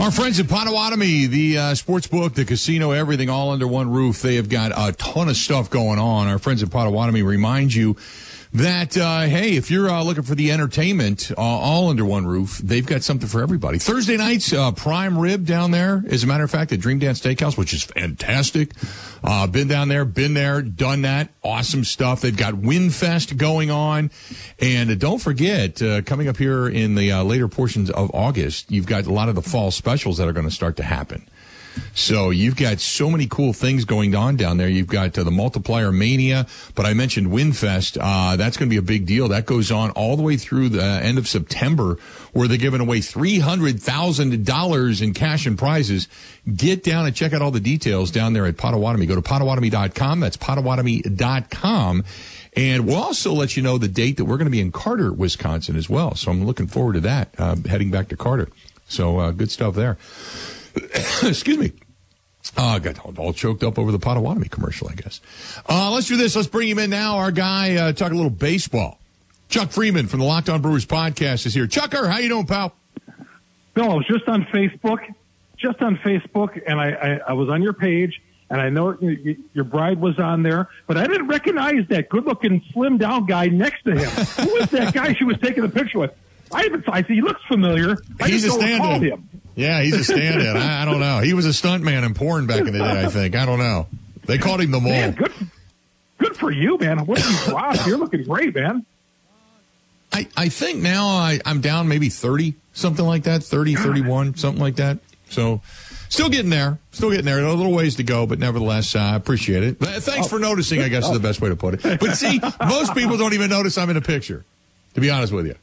Our friends at Potawatomi, the sports book, the casino, everything all under one roof. They have got a ton of stuff going on. Our friends at Potawatomi remind you that, hey, if you're looking for the entertainment all under one roof, they've got something for everybody. Thursday nights, prime rib down there. As a matter of fact, at Dream Dance Steakhouse, which is fantastic. Been down there, been there, done that. Awesome stuff. They've got WinFest going on. And don't forget, coming up here in the later portions of August, you've got a lot of the fall specials that are going to start to happen. So you've got so many cool things going on down there. You've got the Multiplier Mania, but I mentioned WinFest. That's going to be a big deal. That goes on all the way through the end of September, where they're giving away $300,000 in cash and prizes. Get down and check out all the details down there at Potawatomi. Go to Potawatomi.com. That's Potawatomi.com. And we'll also let you know the date that we're going to be in Carter, Wisconsin as well. So I'm looking forward to that, heading back to Carter. So good stuff there. Excuse me. Got all choked up over the Potawatomi commercial, I guess. Let's do this. Let's bring him in now. Our guy, talk a little baseball. Chuck Freeman from the Locked On Brewers podcast is here. Chucker, how you doing, pal? No, I was just on Facebook, and I was on your page, and I know your bride was on there, but I didn't recognize that good-looking, slim-down guy next to him. Who was that guy she was taking a picture with? I said, he looks familiar. He's a stand-in. Yeah, he's a stand-in. I don't know. He was a stuntman in porn back in the day, I think. I don't know. They called him the Mole. Man, good for you, man. What are you dropped? You're looking great, man. I think now I'm down maybe 30, something like that, 30, 31, something like that. So still getting there. A little ways to go, but nevertheless, I appreciate it. Thanks for noticing, I guess is the best way to put it. But see, most people don't even notice I'm in a picture, to be honest with you.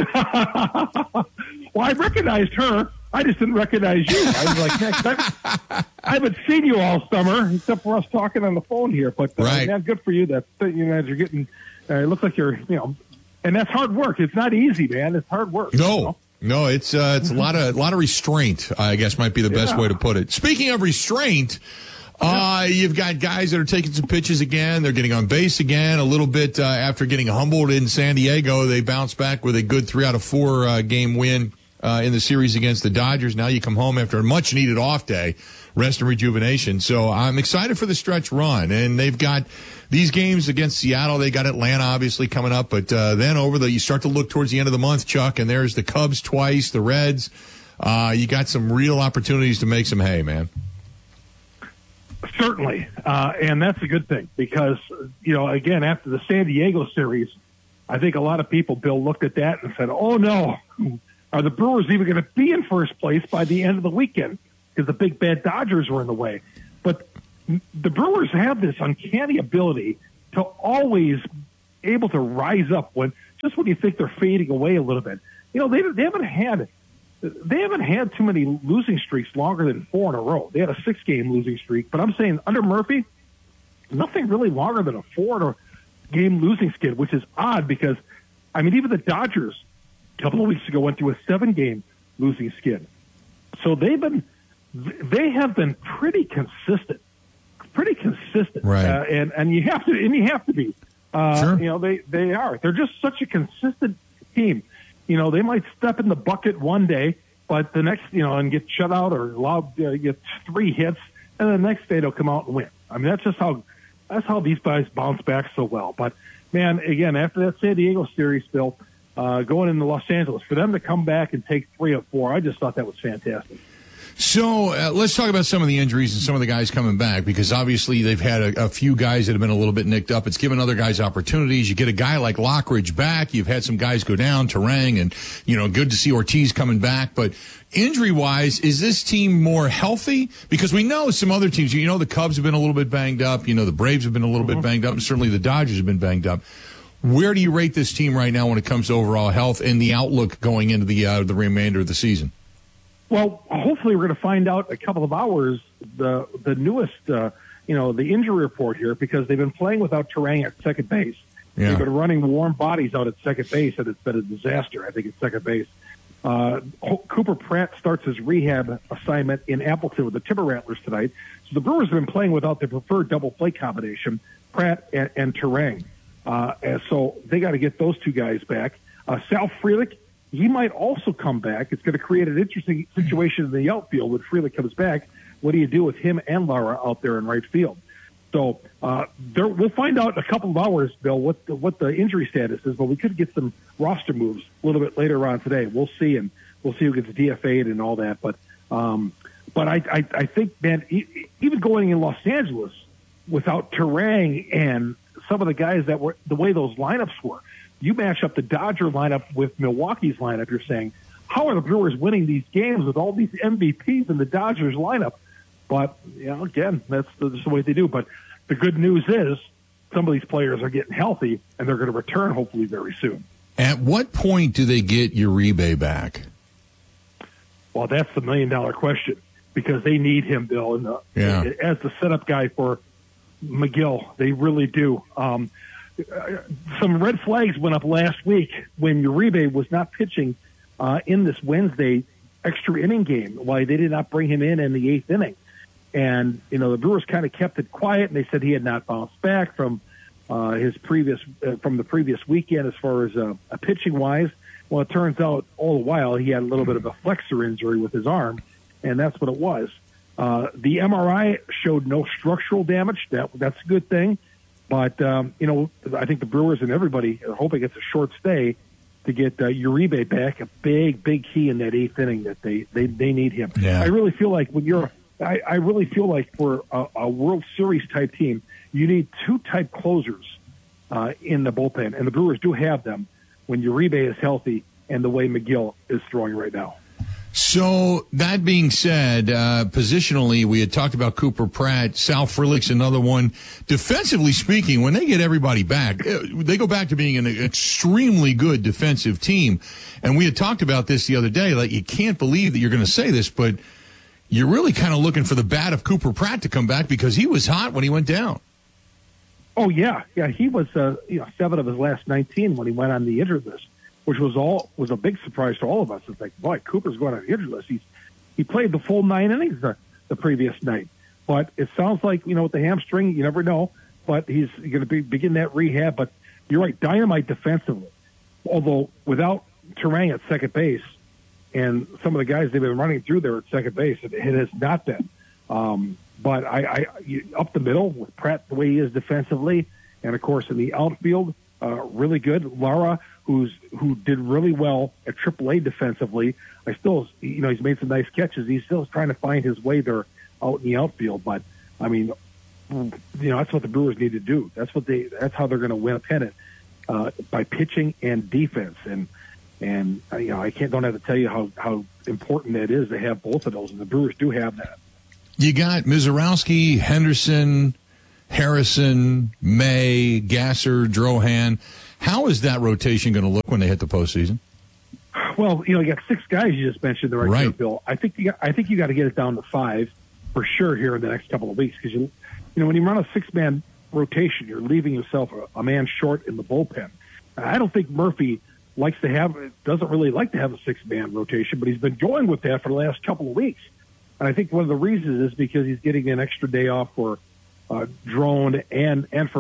Well, I recognized her. I just didn't recognize you. I was like, next time, I haven't seen you all summer, except for us talking on the phone here. But right. Man, good for you. That you're getting. It looks like you're, and that's hard work. It's not easy, man. It's hard work. No, it's a lot of restraint, I guess might be the best way to put it. Speaking of restraint, you've got guys that are taking some pitches again. They're getting on base again. A little bit after getting humbled in San Diego, they bounce back with a good 3 out of 4 game win in the series against the Dodgers. Now you come home after a much-needed off day, rest and rejuvenation. So I'm excited for the stretch run. And they've got these games against Seattle. They got Atlanta, obviously, coming up. But then you start to look towards the end of the month, Chuck, and there's the Cubs twice, the Reds. You got some real opportunities to make some hay, man. Certainly. And that's a good thing because, again, after the San Diego series, I think a lot of people, Bill, looked at that and said, oh, no, are the Brewers even going to be in first place by the end of the weekend? Because the big bad Dodgers were in the way. But the Brewers have this uncanny ability to always able to rise up when you think they're fading away a little bit. They haven't had too many losing streaks longer than 4 in a row. They had a 6-game losing streak, but I'm saying under Murphy, nothing really longer than a 4-game losing skid, which is odd because, even the Dodgers a couple of weeks ago went through a 7-game losing skid. So they have been pretty consistent. Right. And you have to be. Sure. They are. They're just such a consistent team. They might step in the bucket one day, but the next, and get shut out or get 3 hits, and the next day they'll come out and win. That's just how these guys bounce back so well. But man, again, after that San Diego series, Bill, going into Los Angeles, for them to come back and take 3 of 4, I just thought that was fantastic. So let's talk about some of the injuries and some of the guys coming back, because obviously they've had a few guys that have been a little bit nicked up. It's given other guys opportunities. You get a guy like Lockridge back. You've had some guys go down, Terang, and, good to see Ortiz coming back. But injury-wise, is this team more healthy? Because we know some other teams, the Cubs have been a little bit banged up. The Braves have been a little bit banged up, and certainly the Dodgers have been banged up. Where do you rate this team right now when it comes to overall health and the outlook going into the remainder of the season? Well, hopefully we're going to find out in a couple of hours the newest, the injury report here, because they've been playing without Terang at second base. Yeah. They've been running warm bodies out at second base, and it's been a disaster, I think, at second base. Cooper Pratt starts his rehab assignment in Appleton with the Timber Rattlers tonight. So the Brewers have been playing without their preferred double play combination, Pratt and Terang. And so they got to get those two guys back. Sal Frelick he might also come back. It's going to create an interesting situation in the outfield when Frelick comes back. What do you do with him and Lara out there in right field? So we'll find out in a couple of hours, Bill, what the injury status is. But we could get some roster moves a little bit later on today. We'll see, and we'll see who gets DFA'd and all that. But I think, man, even going in Los Angeles without Turang and some of the guys that were the way those lineups were, you match up the Dodger lineup with Milwaukee's lineup. You're saying, how are the Brewers winning these games with all these MVPs in the Dodgers lineup? But, again, that's the way they do. But the good news is some of these players are getting healthy, and they're going to return hopefully very soon. At what point do they get Uribe back? Well, that's the million-dollar question because they need him, Bill, as the setup guy for McGill. They really do. Some red flags went up last week when Uribe was not pitching in this Wednesday extra inning game. Why they did not bring him in the eighth inning. And, the Brewers kind of kept it quiet, and they said he had not bounced back from the previous weekend as far as pitching-wise. Well, it turns out all the while he had a little bit of a flexor injury with his arm, and that's what it was. The MRI showed no structural damage. That's a good thing. But, I think the Brewers and everybody are hoping it's a short stay to get Uribe back, a big, big key in that eighth inning that they need him. Yeah. I really feel like I really feel like for a World Series type team, you need two type closers in the bullpen, and the Brewers do have them when Uribe is healthy and the way McGill is throwing right now. So that being said, positionally, we had talked about Cooper Pratt. Sal Frelick's another one. Defensively speaking, when they get everybody back, they go back to being an extremely good defensive team. And we had talked about this the other day. Like, you can't believe that you're going to say this, but you're really kind of looking for the bat of Cooper Pratt to come back because he was hot when he went down. Oh, yeah. Yeah, he was 7 of his last 19 when he went on the injured list, which was a big surprise to all of us. It's like, boy, Cooper's going on the injured list. He played the full 9 innings the previous night. But it sounds like, with the hamstring, you never know. But he's going to begin that rehab. But you're right, dynamite defensively. Although without Turang at second base, and some of the guys they've been running through there at second base, it has not been. But I up the middle with Pratt the way he is defensively, and of course in the outfield, really good. Lara, who did really well at AAA defensively. He's made some nice catches. He's still trying to find his way there out in the outfield. But I mean, that's what the Brewers need to do. That's how they're going to win a pennant by pitching and defense. And I don't have to tell you how important that is to have both of those, and the Brewers do have that. You got Mizorowski, Henderson, Harrison, May, Gasser, Drohan. How is that rotation going to look when they hit the postseason? Well, you got 6 guys you just mentioned there, right, Bill. I think you got to get it down to 5 for sure here in the next couple of weeks because when you run a 6-man rotation, you're leaving yourself a man short in the bullpen. I don't think Murphy doesn't really like to have a 6-man rotation, but he's been going with that for the last couple of weeks. And I think one of the reasons is because he's getting an extra day off for Drone and for